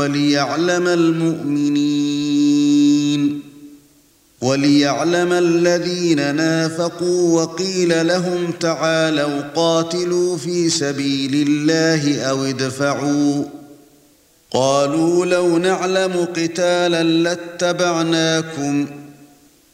وليعلم المؤمنين وليعلم الذين نافقوا وقيل لهم تعالوا قاتلوا في سبيل الله أو ادفعوا قالوا لو نعلم قتالا لاتبعناكم